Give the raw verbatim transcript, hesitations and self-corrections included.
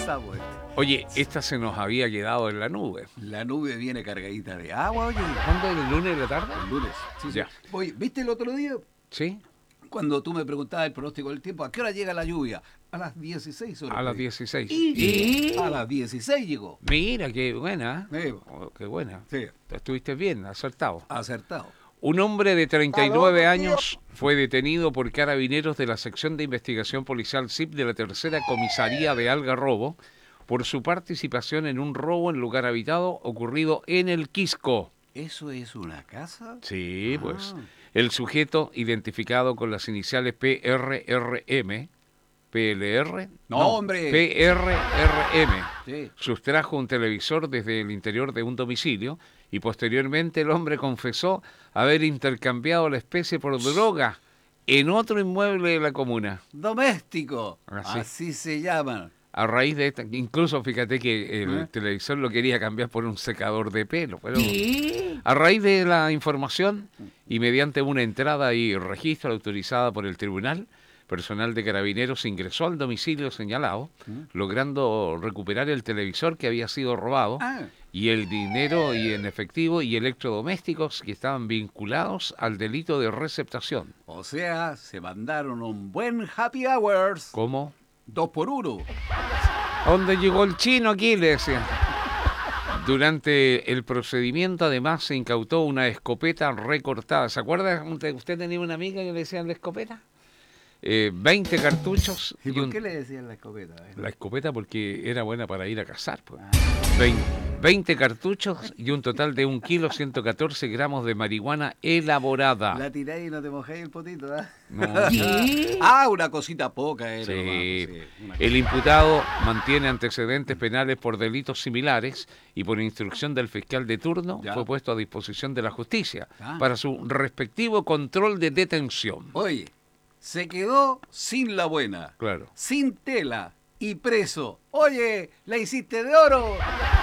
estamos. Este. Oye, esta se nos había quedado en la nube. La nube viene cargadita de agua, oye. ¿Cuándo? ¿El lunes de la tarde? El lunes, sí, Ya. sí. Oye, ¿viste el otro día? Sí. Cuando tú me preguntabas el pronóstico del tiempo, ¿a qué hora llega la lluvia? A las dieciséis horas. A las dieciséis. Y a las dieciséis llegó. Mira, qué buena. Sí. ¿eh? Oh, qué buena. Sí. Estuviste bien, acertado. Acertado. Un hombre de treinta y nueve años fue detenido por carabineros de la sección de investigación policial S I P de la tercera comisaría de Algarrobo por su participación en un robo en lugar habitado ocurrido en el Quisco. ¿Eso es una casa? Sí, Ah. pues. El sujeto, identificado con las iniciales P R R M, P L R, No, hombre. P R R M, Sí. sustrajo un televisor desde el interior de un domicilio y posteriormente el hombre confesó haber intercambiado la especie por droga en otro inmueble de la comuna. Doméstico. Así. Así se llaman. A raíz de esta, incluso fíjate que el ¿Eh? televisor lo quería cambiar por un secador de pelo, pero a raíz de la información y mediante una entrada y registro autorizada por el tribunal, personal de Carabineros ingresó al domicilio señalado, ¿Mm? logrando recuperar el televisor que había sido robado Ah. y el dinero y en efectivo y electrodomésticos que estaban vinculados al delito de receptación. O sea, se mandaron un buen happy hours. ¿Cómo? Dos por uno. ¿A dónde llegó el chino aquí? Le decían. Durante el procedimiento, además, se incautó una escopeta recortada. ¿Se acuerda? ¿Usted usted tenía una amiga que le decían la escopeta? Eh, veinte cartuchos. ¿Y y por un- qué le decían la escopeta? eh? La escopeta porque era buena para ir a cazar. Pues. Ah. veinte, veinte cartuchos y un total de un kilo ciento catorce gramos de marihuana elaborada. La tiráis y no te mojáis el potito, ¿ah? No. Ah, una cosita poca era. Sí. nomás, sí, una El imputado mantiene antecedentes penales por delitos similares y por instrucción del fiscal de turno Ya. fue puesto a disposición de la justicia Ah. para su respectivo control de detención. Oye, se quedó sin la buena, Claro. sin tela y preso. Oye, la hiciste de oro.